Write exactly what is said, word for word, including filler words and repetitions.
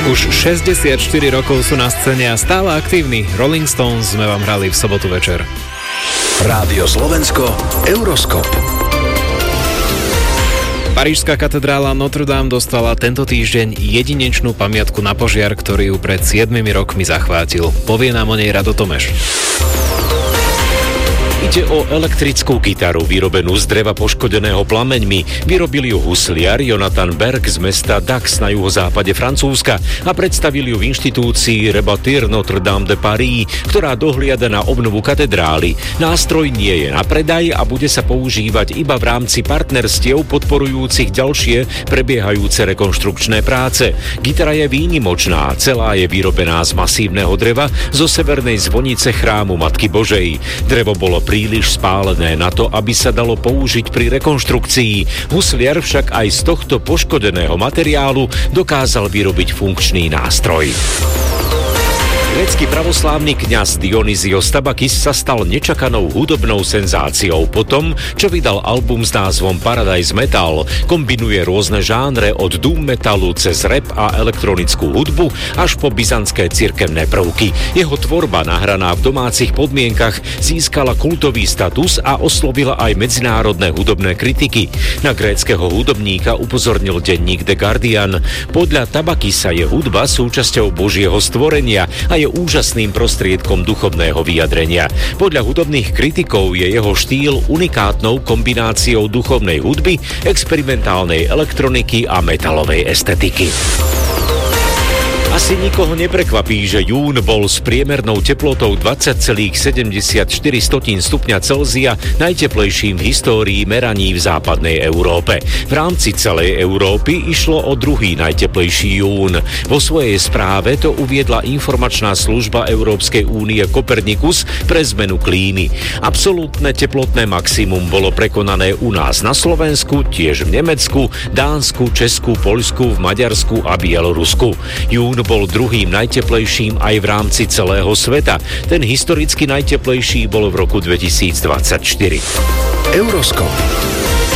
Už šesťdesiatštyri rokov sú na scéne a stále aktívni. Rolling Stones sme vám hrali v sobotu večer. Rádio Slovensko, Euroskop. Parížská katedrála Notre Dame dostala tento týždeň jedinečnú pamiatku na požiar, ktorý ju pred siedmimi rokmi zachvátil. Povie nám o nej Rado Tomeš. Ide o elektrickú gitaru vyrobenú z dreva poškodeného plameňmi. Vyrobil ju husliar Jonathan Berg z mesta Dax na juhozápade Francúzska a predstavil ju v inštitúcii Rebâtir Notre Dame de Paris, ktorá dohliada na obnovu katedrály. Nástroj nie je na predaj a bude sa používať iba v rámci partnerstiev podporujúcich ďalšie prebiehajúce rekonštrukčné práce. Gitara je výnimočná, celá je vyrobená z masívneho dreva zo severnej zvonice chrámu Matky Božej. Drevo bolo príliš spálené na to, aby sa dalo použiť pri rekonštrukcii. Husliar však aj z tohto poškodeného materiálu dokázal vyrobiť funkčný nástroj. Grécky pravoslávny kňaz Dionysios Tabakis sa stal nečakanou hudobnou senzáciou po tom, čo vydal album s názvom Paradise Metal. Kombinuje rôzne žánre od doom metalu cez rap a elektronickú hudbu až po byzantské cirkevné prvky. Jeho tvorba nahraná v domácich podmienkach získala kultový status a oslovila aj medzinárodné hudobné kritiky. Na gréckeho hudobníka upozornil denník The Guardian. Podľa Tabakisa je hudba súčasťou Božieho stvorenia a je úžasným prostriedkom duchovného vyjadrenia. Podľa hudobných kritikov je jeho štýl unikátnou kombináciou duchovnej hudby, experimentálnej elektroniky a metalovej estetiky. Asi nikoho neprekvapí, že jún bol s priemernou teplotou dvadsať celá sedemdesiatštyri stupňa Celzia najteplejším v histórii meraní v západnej Európe. V rámci celej Európy išlo o druhý najteplejší jún. Vo svojej správe to uviedla informačná služba Európskej únie Copernicus pre zmenu klímy. Absolútne teplotné maximum bolo prekonané u nás na Slovensku, tiež v Nemecku, Dánsku, Česku, Poľsku, v Maďarsku a Bielorusku. Jún bol druhým najteplejším aj v rámci celého sveta. Ten historicky najteplejší bol v roku dvetisícdvadsaťštyri. Euroskop.